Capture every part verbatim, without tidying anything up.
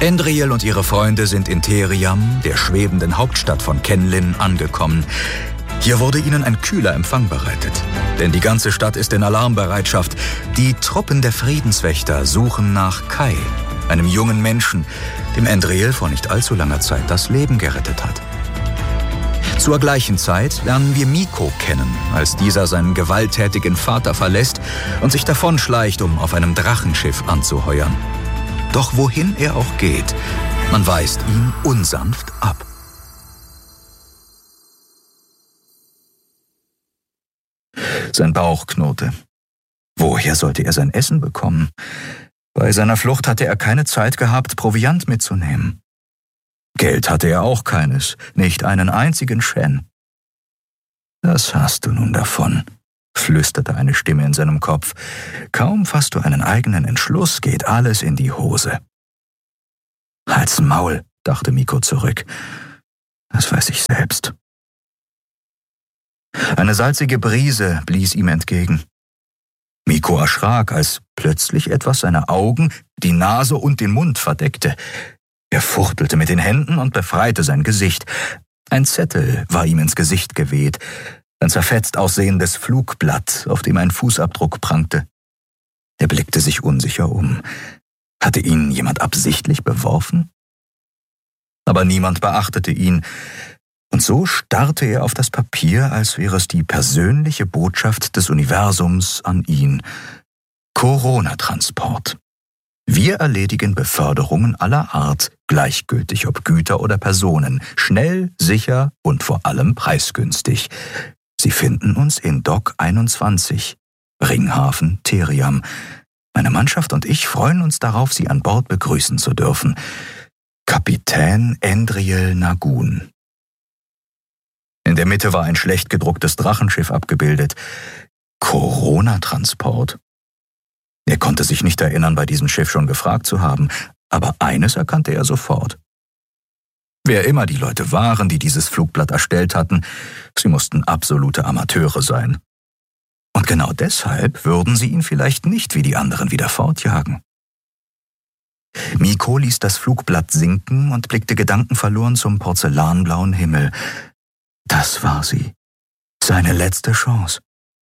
Endriel und ihre Freunde sind in Theriam, der schwebenden Hauptstadt von Kenlin, angekommen. Hier wurde ihnen ein kühler Empfang bereitet, denn die ganze Stadt ist in Alarmbereitschaft. Die Truppen der Friedenswächter suchen nach Kai, einem jungen Menschen, dem Endriel vor nicht allzu langer Zeit das Leben gerettet hat. Zur gleichen Zeit lernen wir Miko kennen, als dieser seinen gewalttätigen Vater verlässt und sich davonschleicht, um auf einem Drachenschiff anzuheuern. Doch wohin er auch geht, man weist ihn unsanft ab. Sein Bauch knurrte. Woher sollte er sein Essen bekommen? Bei seiner Flucht hatte er keine Zeit gehabt, Proviant mitzunehmen. Geld hatte er auch keines, nicht einen einzigen Shen. »Das hast du nun davon«, flüsterte eine Stimme in seinem Kopf. »Kaum fasst du einen eigenen Entschluss, geht alles in die Hose.« »Halt's Maul«, dachte Miko zurück. »Das weiß ich selbst.« Eine salzige Brise blies ihm entgegen. Miko erschrak, als plötzlich etwas seine Augen, die Nase und den Mund verdeckte. Er fuchtelte mit den Händen und befreite sein Gesicht. Ein Zettel war ihm ins Gesicht geweht, ein zerfetzt aussehendes Flugblatt, auf dem ein Fußabdruck prangte. Er blickte sich unsicher um. Hatte ihn jemand absichtlich beworfen? Aber niemand beachtete ihn, und so starrte er auf das Papier, als wäre es die persönliche Botschaft des Universums an ihn. Corona-Transport. Wir erledigen Beförderungen aller Art, gleichgültig ob Güter oder Personen, schnell, sicher und vor allem preisgünstig. Sie finden uns in Dock einundzwanzig, Ringhafen, Theriam. Meine Mannschaft und ich freuen uns darauf, Sie an Bord begrüßen zu dürfen. Kapitän Endriel Nagun. In der Mitte war ein schlecht gedrucktes Drachenschiff abgebildet. Corona-Transport? Er konnte sich nicht erinnern, bei diesem Schiff schon gefragt zu haben, aber eines erkannte er sofort. Wer immer die Leute waren, die dieses Flugblatt erstellt hatten, sie mussten absolute Amateure sein. Und genau deshalb würden sie ihn vielleicht nicht wie die anderen wieder fortjagen. Miko ließ das Flugblatt sinken und blickte gedankenverloren zum porzellanblauen Himmel. Das war sie. Seine letzte Chance.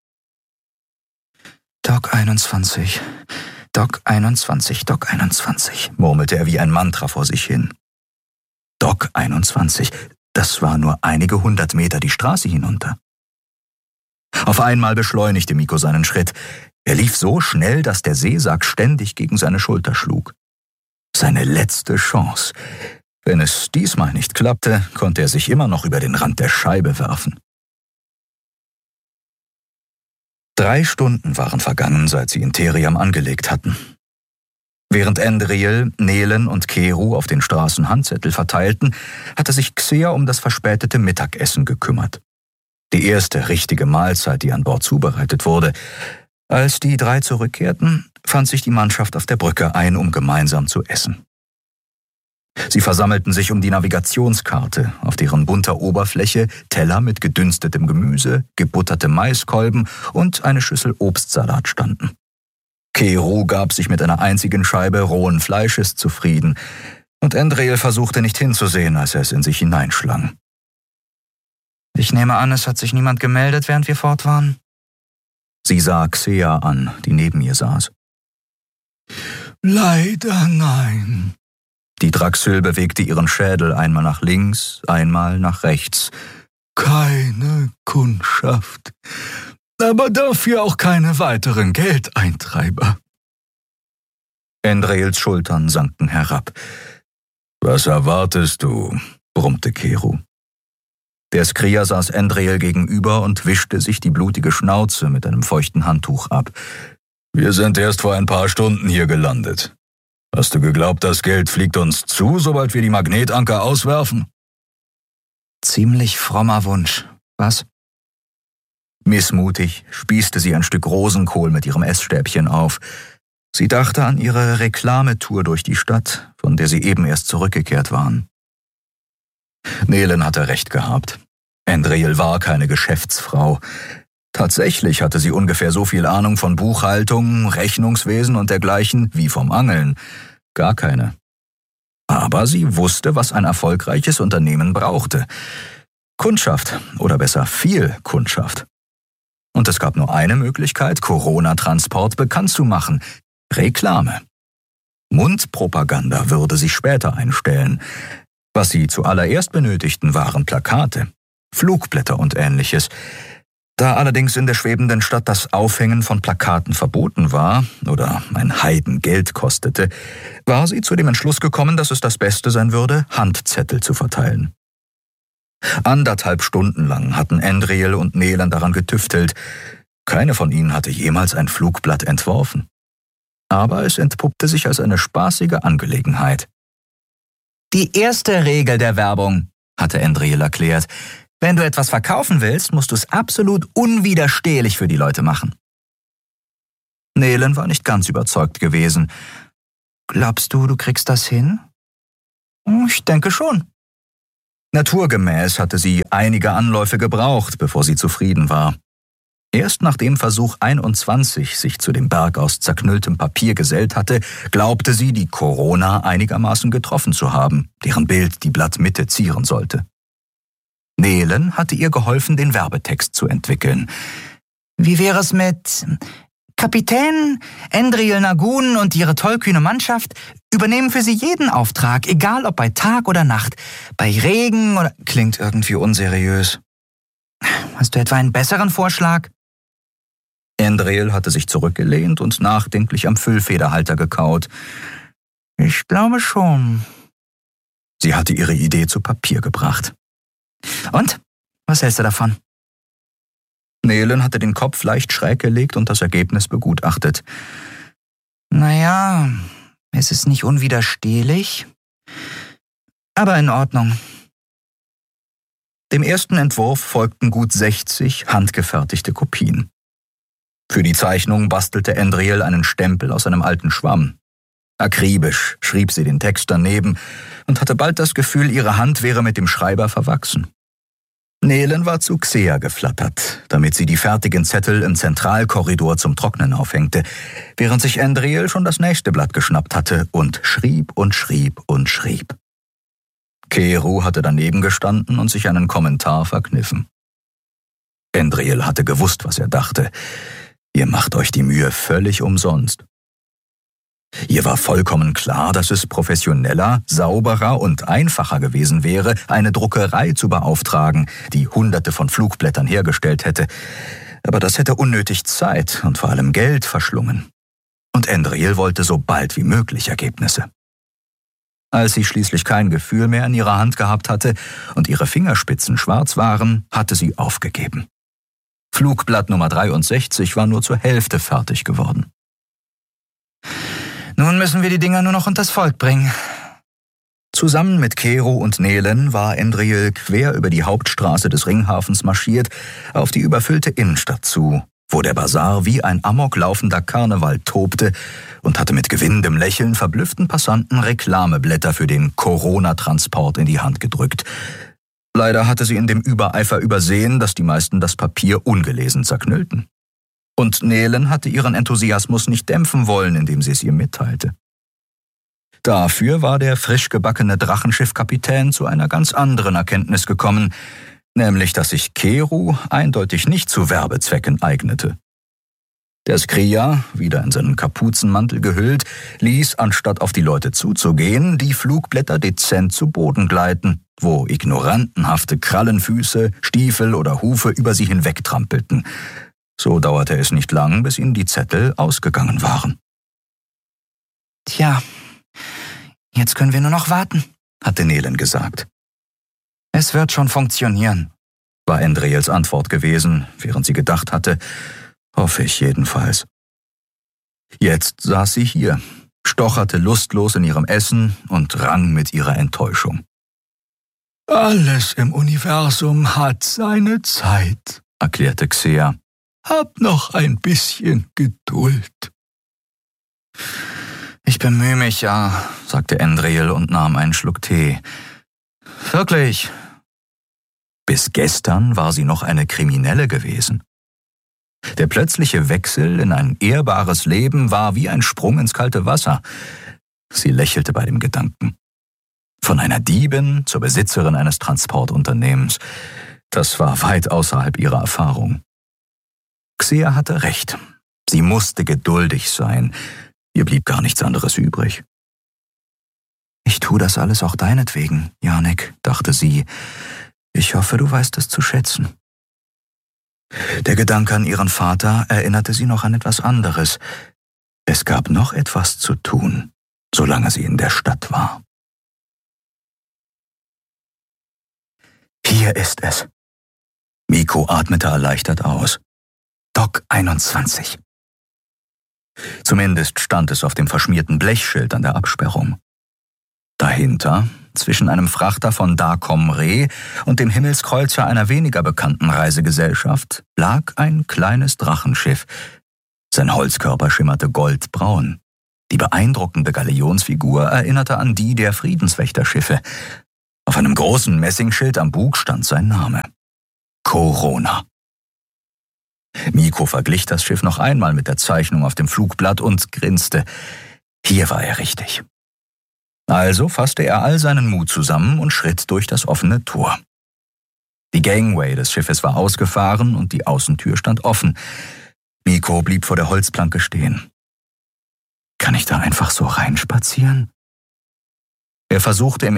Dock einundzwanzig, Dock einundzwanzig, Dock einundzwanzig, murmelte er wie ein Mantra vor sich hin. Dock einundzwanzig, das war nur einige hundert Meter die Straße hinunter. Auf einmal beschleunigte Miko seinen Schritt. Er lief so schnell, dass der Seesack ständig gegen seine Schulter schlug. Seine letzte Chance. Wenn es diesmal nicht klappte, konnte er sich immer noch über den Rand der Scheibe werfen. Drei Stunden waren vergangen, seit sie in Theriam angelegt hatten. Während Endriel, Nelen und Keru auf den Straßen Handzettel verteilten, hatte sich Xea um das verspätete Mittagessen gekümmert. Die erste richtige Mahlzeit, die an Bord zubereitet wurde. Als die drei zurückkehrten, fand sich die Mannschaft auf der Brücke ein, um gemeinsam zu essen. Sie versammelten sich um die Navigationskarte, auf deren bunter Oberfläche Teller mit gedünstetem Gemüse, gebutterte Maiskolben und eine Schüssel Obstsalat standen. Keru gab sich mit einer einzigen Scheibe rohen Fleisches zufrieden, und Endriel versuchte nicht hinzusehen, als er es in sich hineinschlang. »Ich nehme an, es hat sich niemand gemeldet, während wir fort waren?« Sie sah Xea an, die neben ihr saß. »Leider nein.« Die Draxyl bewegte ihren Schädel einmal nach links, einmal nach rechts. »Keine Kundschaft, aber dafür auch keine weiteren Geldeintreiber.« Endriels Schultern sanken herab. »Was erwartest du?« brummte Keru. Der Skria saß Endriel gegenüber und wischte sich die blutige Schnauze mit einem feuchten Handtuch ab. »Wir sind erst vor ein paar Stunden hier gelandet. Hast du geglaubt, das Geld fliegt uns zu, sobald wir die Magnetanker auswerfen?« Ziemlich frommer Wunsch, was? Missmutig spießte sie ein Stück Rosenkohl mit ihrem Essstäbchen auf. Sie dachte an ihre Reklametour durch die Stadt, von der sie eben erst zurückgekehrt waren. Nelen hatte recht gehabt. Endriel war keine Geschäftsfrau. Tatsächlich hatte sie ungefähr so viel Ahnung von Buchhaltung, Rechnungswesen und dergleichen wie vom Angeln. Gar keine. Aber sie wusste, was ein erfolgreiches Unternehmen brauchte. Kundschaft, oder besser viel Kundschaft. Und es gab nur eine Möglichkeit, Corona-Transport bekannt zu machen: Reklame. Mundpropaganda würde sich später einstellen. Was sie zuallererst benötigten, waren Plakate, Flugblätter und Ähnliches. Da allerdings in der schwebenden Stadt das Aufhängen von Plakaten verboten war oder ein Heidengeld kostete, war sie zu dem Entschluss gekommen, dass es das Beste sein würde, Handzettel zu verteilen. Anderthalb Stunden lang hatten Andriel und Nelen daran getüftelt. Keine von ihnen hatte jemals ein Flugblatt entworfen. Aber es entpuppte sich als eine spaßige Angelegenheit. Die erste Regel der Werbung, hatte Andriel erklärt: Wenn du etwas verkaufen willst, musst du es absolut unwiderstehlich für die Leute machen. Nelen war nicht ganz überzeugt gewesen. Glaubst du, du kriegst das hin? Ich denke schon. Naturgemäß hatte sie einige Anläufe gebraucht, bevor sie zufrieden war. Erst nachdem Versuch einundzwanzig sich zu dem Berg aus zerknülltem Papier gesellt hatte, glaubte sie, die Corona einigermaßen getroffen zu haben, deren Bild die Blattmitte zieren sollte. Nelen hatte ihr geholfen, den Werbetext zu entwickeln. Wie wäre es mit: Kapitän Andriel Nagun und ihre tollkühne Mannschaft übernehmen für sie jeden Auftrag, egal ob bei Tag oder Nacht, bei Regen oder... Klingt irgendwie unseriös. Hast du etwa einen besseren Vorschlag? Andriel hatte sich zurückgelehnt und nachdenklich am Füllfederhalter gekaut. Ich glaube schon. Sie hatte ihre Idee zu Papier gebracht. Und? Was hältst du davon? Nelen hatte den Kopf leicht schräg gelegt und das Ergebnis begutachtet. Naja, es ist nicht unwiderstehlich, aber in Ordnung. Dem ersten Entwurf folgten gut sechzig handgefertigte Kopien. Für die Zeichnung bastelte Andriel einen Stempel aus einem alten Schwamm. Akribisch schrieb sie den Text daneben und hatte bald das Gefühl, ihre Hand wäre mit dem Schreiber verwachsen. Nelen war zu Xea geflattert, damit sie die fertigen Zettel im Zentralkorridor zum Trocknen aufhängte, während sich Andriel schon das nächste Blatt geschnappt hatte und schrieb und schrieb und schrieb. Keru hatte daneben gestanden und sich einen Kommentar verkniffen. Andriel hatte gewusst, was er dachte. Ihr macht euch die Mühe völlig umsonst. Ihr war vollkommen klar, dass es professioneller, sauberer und einfacher gewesen wäre, eine Druckerei zu beauftragen, die Hunderte von Flugblättern hergestellt hätte. Aber das hätte unnötig Zeit und vor allem Geld verschlungen. Und Andriel wollte so bald wie möglich Ergebnisse. Als sie schließlich kein Gefühl mehr in ihrer Hand gehabt hatte und ihre Fingerspitzen schwarz waren, hatte sie aufgegeben. Flugblatt Nummer dreiundsechzig war nur zur Hälfte fertig geworden. Nun müssen wir die Dinger nur noch unters Volk bringen. Zusammen mit Keru und Nelen war Andriel quer über die Hauptstraße des Ringhafens marschiert, auf die überfüllte Innenstadt zu, wo der Basar wie ein amoklaufender Karneval tobte und hatte mit gewinnendem Lächeln verblüfften Passanten Reklameblätter für den Corona-Transport in die Hand gedrückt. Leider hatte sie in dem Übereifer übersehen, dass die meisten das Papier ungelesen zerknüllten. Und Nelen hatte ihren Enthusiasmus nicht dämpfen wollen, indem sie es ihr mitteilte. Dafür war der frisch gebackene Drachenschiffkapitän zu einer ganz anderen Erkenntnis gekommen, nämlich dass sich Keru eindeutig nicht zu Werbezwecken eignete. Der Skria, wieder in seinen Kapuzenmantel gehüllt, ließ, anstatt auf die Leute zuzugehen, die Flugblätter dezent zu Boden gleiten, wo ignorantenhafte Krallenfüße, Stiefel oder Hufe über sie hinwegtrampelten. So dauerte es nicht lang, bis ihnen die Zettel ausgegangen waren. Tja, jetzt können wir nur noch warten, hatte Nelen gesagt. Es wird schon funktionieren, war Andriels Antwort gewesen, während sie gedacht hatte, hoffe ich jedenfalls. Jetzt saß sie hier, stocherte lustlos in ihrem Essen und rang mit ihrer Enttäuschung. Alles im Universum hat seine Zeit, erklärte Xea. Hab noch ein bisschen Geduld. Ich bemühe mich ja, sagte Andriel und nahm einen Schluck Tee. Wirklich? Bis gestern war sie noch eine Kriminelle gewesen. Der plötzliche Wechsel in ein ehrbares Leben war wie ein Sprung ins kalte Wasser. Sie lächelte bei dem Gedanken. Von einer Diebin zur Besitzerin eines Transportunternehmens. Das war weit außerhalb ihrer Erfahrung. Xea hatte recht. Sie musste geduldig sein. Ihr blieb gar nichts anderes übrig. »Ich tue das alles auch deinetwegen, Janek«, dachte sie. »Ich hoffe, du weißt es zu schätzen.« Der Gedanke an ihren Vater erinnerte sie noch an etwas anderes. Es gab noch etwas zu tun, solange sie in der Stadt war. »Hier ist es.« Miko atmete erleichtert aus. »Dock einundzwanzig.« Zumindest stand es auf dem verschmierten Blechschild an der Absperrung. Dahinter, zwischen einem Frachter von Dacom Re und dem Himmelskreuzer einer weniger bekannten Reisegesellschaft, lag ein kleines Drachenschiff. Sein Holzkörper schimmerte goldbraun. Die beeindruckende Galionsfigur erinnerte an die der Friedenswächterschiffe. Auf einem großen Messingschild am Bug stand sein Name: Corona. Miko verglich das Schiff noch einmal mit der Zeichnung auf dem Flugblatt und grinste. Hier war er richtig. Also fasste er all seinen Mut zusammen und schritt durch das offene Tor. Die Gangway des Schiffes war ausgefahren und die Außentür stand offen. Miko blieb vor der Holzplanke stehen. Kann ich da einfach so reinspazieren? Er versuchte im